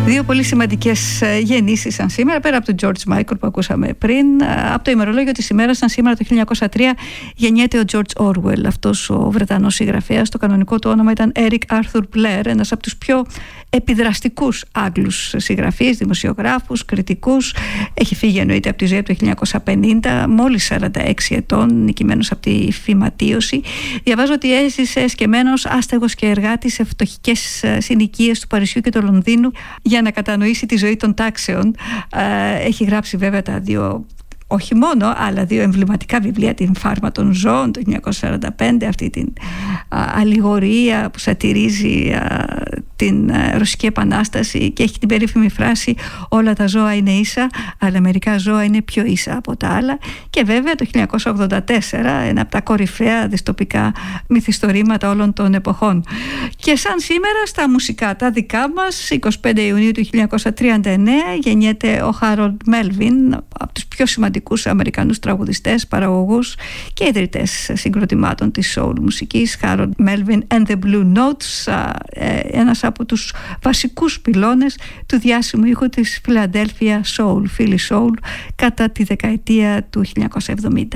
Δύο πολύ σημαντικές γεννήσεις σαν σήμερα, πέρα από τον George Michael που ακούσαμε πριν. Από το ημερολόγιο της ημέρας, σαν σήμερα το 1903, γεννιέται ο George Orwell, αυτός ο Βρετανός συγγραφέας. Το κανονικό του όνομα ήταν Eric Arthur Blair, ένας από τους πιο επιδραστικούς Άγγλους συγγραφείς, δημοσιογράφους, κριτικούς. Έχει φύγει εννοείται από τη ζωή του το 1950, μόλις 46 ετών, νικημένος από τη φυματίωση. Διαβάζω ότι έζησε εσκεμμένος, άστεγος και εργάτης σε φτωχικές συνοικίες του Παρισιού και του Λονδίνου για να κατανοήσει τη ζωή των τάξεων. Έχει γράψει βέβαια τα δύο, όχι μόνο, αλλά δύο εμβληματικά βιβλία, την Φάρμα των Ζώων το 1945, αυτή την αλληγορία που σατυρίζει την Ρωσική Επανάσταση και έχει την περίφημη φράση «Όλα τα ζώα είναι ίσα, αλλά μερικά ζώα είναι πιο ίσα από τα άλλα». Και βέβαια το 1984, ένα από τα κορυφαία δυστοπικά μυθιστορήματα όλων των εποχών. Και σαν σήμερα στα μουσικά τα δικά μας, 25 Ιουνίου του 1939 γεννιέται ο Χάρολντ Μέλβιν, από τους πιο σημαντικούς Αμερικανούς τραγουδιστές, παραγωγούς και ιδρυτές συγκροτημάτων της soul μουσικής. Harold Melvin and the Blue Notes, ένας από τους βασικούς πυλώνες του διάσημου ήχου της Philadelphia Soul, Philly Soul, κατά τη δεκαετία του 1970.